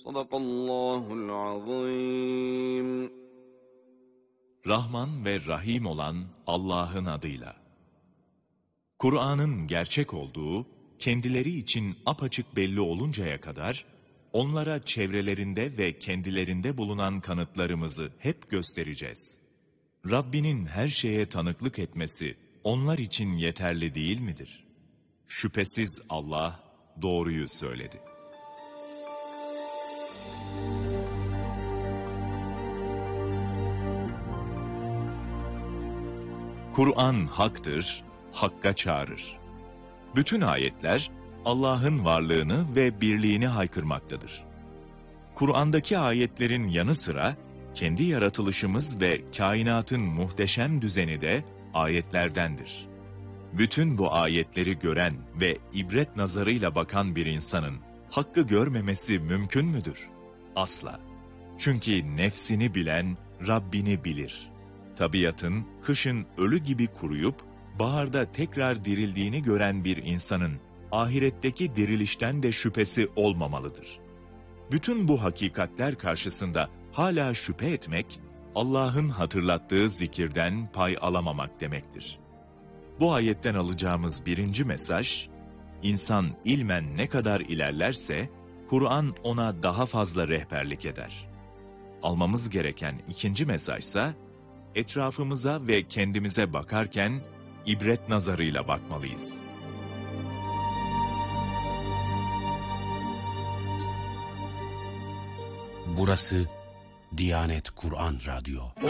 Sadakallahul azim. Rahman ve Rahim olan Allah'ın adıyla. Kur'an'ın gerçek olduğu, kendileri için apaçık belli oluncaya kadar, onlara çevrelerinde ve kendilerinde bulunan kanıtlarımızı hep göstereceğiz. Rabbinin her şeye tanıklık etmesi, onlar için yeterli değil midir? Şüphesiz Allah doğruyu söyledi. Kur'an haktır, hakka çağırır. Bütün ayetler Allah'ın varlığını ve birliğini haykırmaktadır. Kur'an'daki ayetlerin yanı sıra kendi yaratılışımız ve kainatın muhteşem düzeni de ayetlerdendir. Bütün bu ayetleri gören ve ibret nazarıyla bakan bir insanın hakkı görmemesi mümkün müdür? Asla. Çünkü nefsini bilen Rabbini bilir. Tabiatın kışın ölü gibi kuruyup baharda tekrar dirildiğini gören bir insanın ahiretteki dirilişten de şüphesi olmamalıdır. Bütün bu hakikatler karşısında hala şüphe etmek, Allah'ın hatırlattığı zikirden pay alamamak demektir. Bu ayetten alacağımız birinci mesaj, insan ilmen ne kadar ilerlerse, Kur'an ona daha fazla rehberlik eder. Almamız gereken ikinci mesajsa, etrafımıza ve kendimize bakarken ibret nazarıyla bakmalıyız. Burası Diyanet Kur'an Radyo.